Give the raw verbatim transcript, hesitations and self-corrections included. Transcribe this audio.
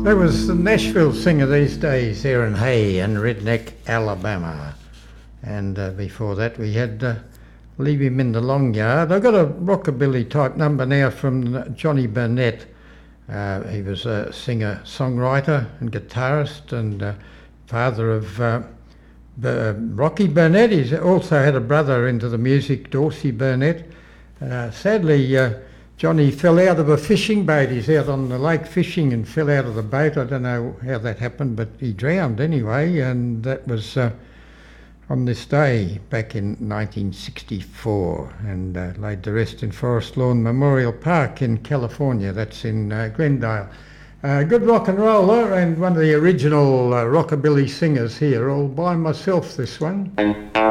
There was the Nashville singer these days, Aaron Hay, and Redneck Alabama. And uh, before that we had uh, Leave Him in the Long Yard. I got a rockabilly type number now from Johnny Burnett. Uh, he was a singer, songwriter and guitarist, and uh, father of uh, B- Rocky Burnett. He's also had a brother into the music, Dorsey Burnett. Uh, sadly, uh, Johnny fell out of a fishing boat. He's out on the lake fishing and fell out of the boat. I don't know how that happened, but he drowned anyway, and that was uh, on this day back in nineteen sixty-four, and uh, laid to rest in Forest Lawn Memorial Park in California. That's in uh, Glendale. Uh, good rock and roller, and one of the original uh, rockabilly singers here, all by myself, this one.